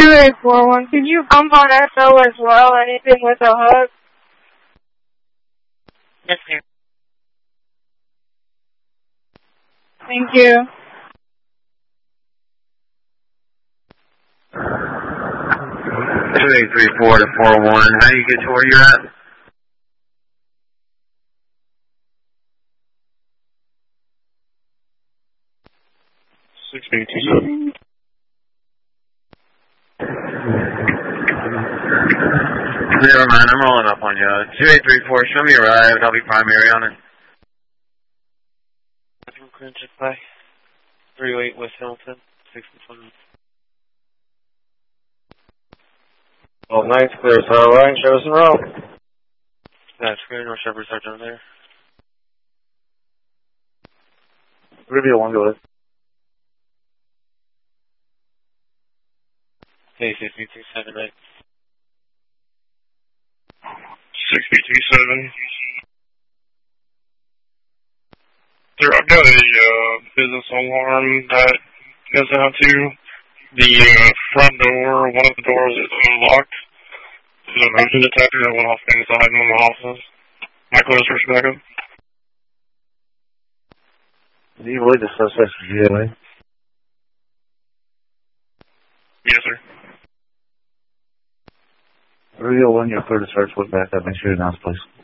2841, could you bump on SO as well? Anything with a hook? Yes, sir. Thank you. 2834 to 401. How do you get to where you're at? Never mind, I'm rolling up on you. 2834, show me a ride. I'll be primary on it. Just by 308 West Hamilton, 615. Well, nice, clear, so right, show us the road. That's clear, North Shepherd Sergeant over there. Review 1, go ahead. Hey, 6278. 627. Sir, I've got a business alarm that goes out to the front door. One of the doors is unlocked. There's a motion detector that went off inside one of the offices. Michael is first backup. Do you believe the suspect's for GLA? Yes, sir. Review 1, you're clear to search with backup. Make sure you're announced, please.